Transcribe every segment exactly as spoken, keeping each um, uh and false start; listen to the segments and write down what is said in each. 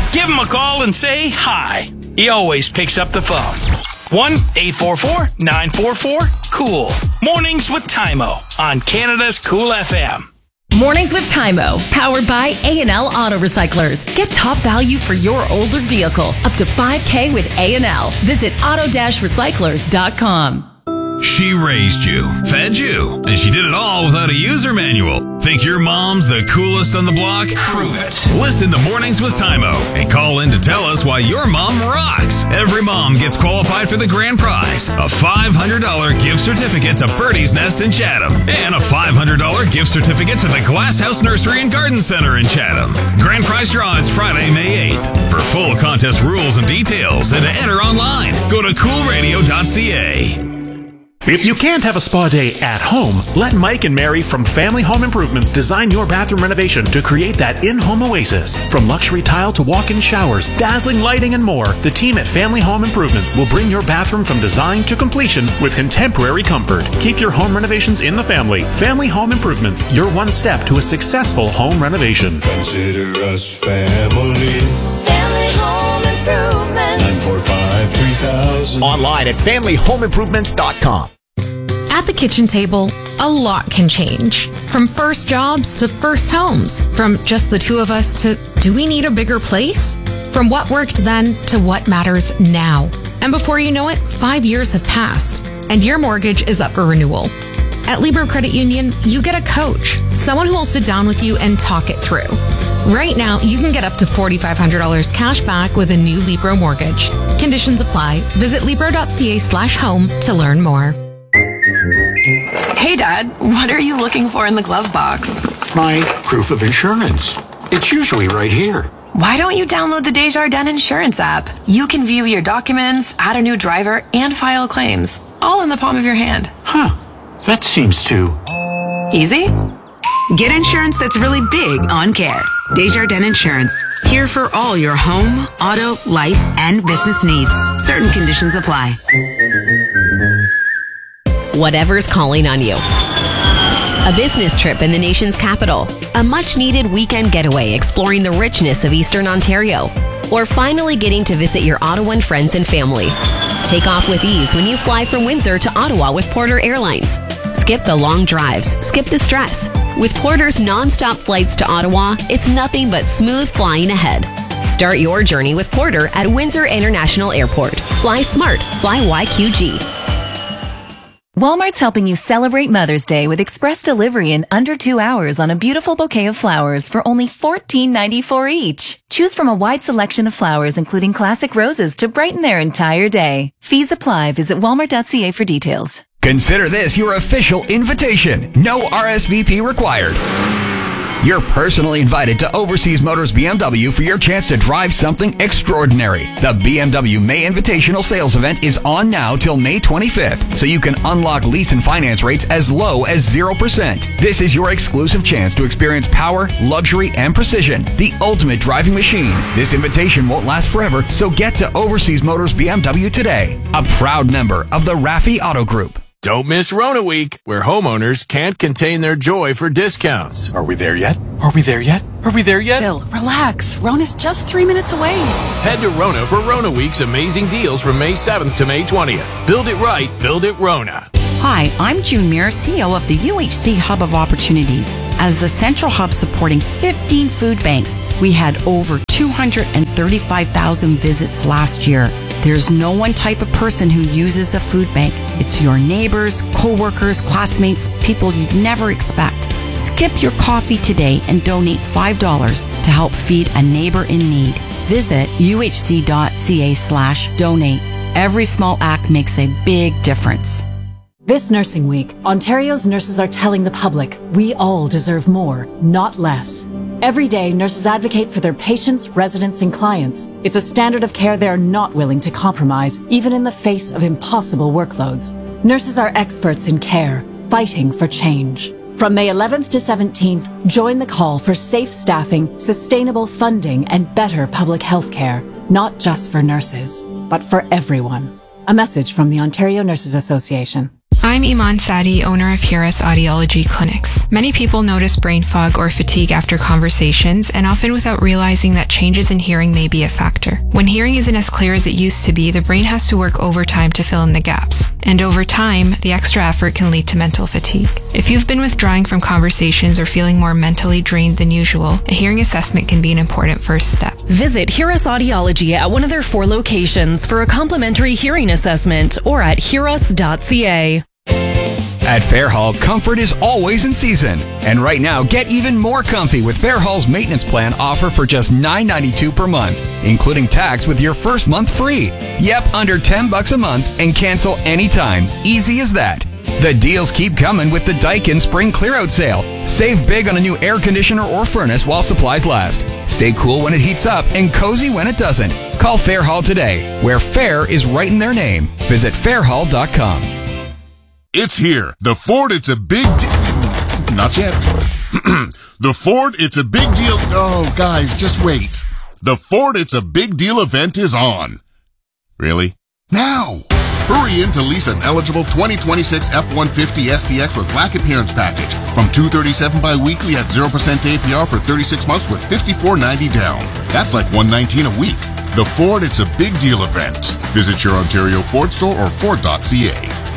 Give him a call and say hi. He always picks up the phone. one eight four four, nine four four, COOL. Mornings with Tymo on Canada's Cool F M. Mornings with Tymo, powered by A and L Auto Recyclers. Get top value for your older vehicle, up to five K with A and L. Visit auto recyclers dot com. She raised you, fed you, and she did it all without a user manual. Think your mom's the coolest on the block? Prove it. Listen to Mornings with Tymo and call in to tell us why your mom rocks. Every mom gets qualified for the grand prize, a five hundred dollars gift certificate to Birdie's Nest in Chatham, and a five hundred dollars gift certificate to the Glass House Nursery and Garden Center in Chatham. Grand prize draw is Friday, May eighth. For full contest rules and details and to enter online, go to cool radio dot c a. If you can't have a spa day at home, let Mike and Mary from Family Home Improvements design your bathroom renovation to create that in-home oasis. From luxury tile to walk-in showers, dazzling lighting, and more, the team at Family Home Improvements will bring your bathroom from design to completion with contemporary comfort. Keep your home renovations in the family. Family Home Improvements, your one step to a successful home renovation. Consider us family. Family Home Improvements. nine four five, three thousand. Online at family home improvements dot com. At the kitchen table, a lot can change. From first jobs to first homes. From just the two of us to do we need a bigger place? From what worked then to what matters now. And before you know it, five years have passed, and your mortgage is up for renewal. At Libro Credit Union, you get a coach, someone who will sit down with you and talk it through. Right now, you can get up to four thousand five hundred dollars cash back with a new Libro mortgage. Conditions apply. Visit libro dot c a slash home to learn more. Hey, Dad, what are you looking for in the glove box? My proof of insurance. It's usually right here. Why don't you download the Desjardins Insurance app? You can view your documents, add a new driver, and file claims, all in the palm of your hand. Huh. That seems too... easy? Get insurance that's really big on care. Desjardins Insurance. Here for all your home, auto, life, and business needs. Certain conditions apply. Whatever's calling on you. A business trip in the nation's capital. A much-needed weekend getaway exploring the richness of Eastern Ontario. Or finally getting to visit your Ottawan friends and family. Take off with ease when you fly from Windsor to Ottawa with Porter Airlines. Skip the long drives. Skip the stress. With Porter's non-stop flights to Ottawa, it's nothing but smooth flying ahead. Start your journey with Porter at Windsor International Airport. Fly smart. Fly Y Q G. Walmart's helping you celebrate Mother's Day with express delivery in under two hours on a beautiful bouquet of flowers for only fourteen ninety-four each. Choose from a wide selection of flowers, including classic roses, to brighten their entire day. Fees apply. Visit walmart dot c a for details. Consider this your official invitation. No R S V P required. You're personally invited to Overseas Motors B M W for your chance to drive something extraordinary. The B M W May Invitational Sales Event is on now till May twenty-fifth, so you can unlock lease and finance rates as low as zero percent. This is your exclusive chance to experience power, luxury, and precision, the ultimate driving machine. This invitation won't last forever, so get to Overseas Motors B M W today. A proud member of the Raffi Auto Group. Don't miss Rona Week, where homeowners can't contain their joy for discounts. Are we there yet? Are we there yet? Are we there yet? Bill, relax. Rona's just three minutes away. Head to Rona for Rona Week's amazing deals from May seventh to May twentieth. Build it right, build it Rona. Hi, I'm June Muir, C E O of the U H C Hub of Opportunities. As the central hub supporting fifteen food banks, we had over two hundred thirty-five thousand visits last year. There's no one type of person who uses a food bank. It's your neighbors, co-workers, classmates, people you'd never expect. Skip your coffee today and donate five dollars to help feed a neighbor in need. Visit u h c dot c a slash donate. Every small act makes a big difference. This Nursing Week, Ontario's nurses are telling the public we all deserve more, not less. Every day, nurses advocate for their patients, residents, and clients. It's a standard of care they're not willing to compromise, even in the face of impossible workloads. Nurses are experts in care, fighting for change. From May eleventh to seventeenth, join the call for safe staffing, sustainable funding, and better public health care, not just for nurses, but for everyone. A message from the Ontario Nurses Association. I'm Iman Sadi, owner of Hiras Audiology Clinics. Many people notice brain fog or fatigue after conversations, and often without realizing that changes in hearing may be a factor. When hearing isn't as clear as it used to be, the brain has to work overtime to fill in the gaps. And over time, the extra effort can lead to mental fatigue. If you've been withdrawing from conversations or feeling more mentally drained than usual, a hearing assessment can be an important first step. Visit Hiras Audiology at one of their four locations for a complimentary hearing assessment or at hiras dot c a. At Fairhall, comfort is always in season. And right now, get even more comfy with Fairhall's maintenance plan offer for just nine ninety-two per month, including tax with your first month free. Yep, under ten bucks a month and cancel anytime. Easy as that. The deals keep coming with the Daikin Spring Clearout Sale. Save big on a new air conditioner or furnace while supplies last. Stay cool when it heats up and cozy when it doesn't. Call Fairhall today, where fair is right in their name. Visit fairhall dot com. It's here. The Ford It's a Big Deal. Not yet. The Ford It's a Big Deal. Oh, guys, just wait. The Ford It's a Big Deal event is on. Really? Now! Hurry in to lease an eligible twenty twenty-six F one fifty S T X with Black Appearance Package from two hundred thirty-seven dollars bi-weekly at zero percent A P R for thirty-six months with fifty-four ninety down. That's like one hundred nineteen dollars a week. The Ford It's a Big Deal event. Visit your Ontario Ford store or ford dot c a.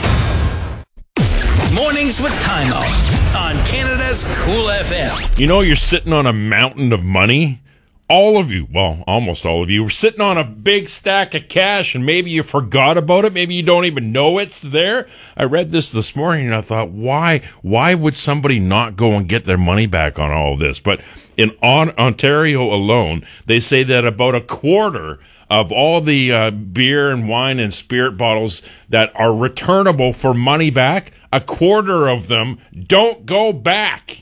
Mornings with Timo on Canada's Cool F M. You know, you're sitting on a mountain of money. All of you, well, almost all of you, were sitting on a big stack of cash, and maybe you forgot about it. Maybe you don't even know it's there. I read this this morning, and I thought, why? Why would somebody not go and get their money back on all of this? But in on, Ontario alone, they say that about a quarter of all the uh, beer and wine and spirit bottles that are returnable for money back, a quarter of them don't go back.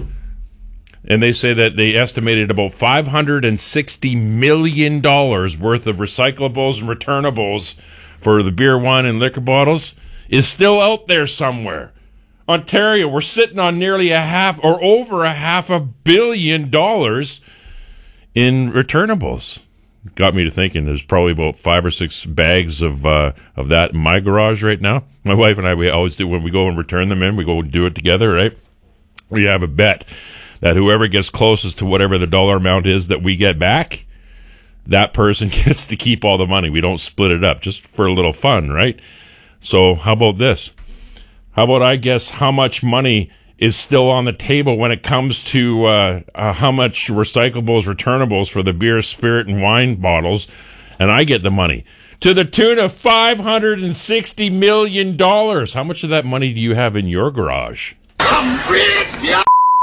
And they say that they estimated about five hundred sixty million dollars worth of recyclables and returnables for the beer, wine, and liquor bottles is still out there somewhere. Ontario, we're sitting on nearly a half or over a half a billion dollars in returnables. Got me to thinking there's probably about five or six bags of uh, of that in my garage right now. My wife and I, we always do when we go and return them in, we go and do it together, right? We have a bet that whoever gets closest to whatever the dollar amount is that we get back, that person gets to keep all the money. We don't split it up, just for a little fun, right? So how about this? How about I guess how much money is still on the table when it comes to uh, uh, how much recyclables, returnables for the beer, spirit, and wine bottles, and I get the money. To the tune of five hundred sixty million dollars. How much of that money do you have in your garage? I'm rich, yeah!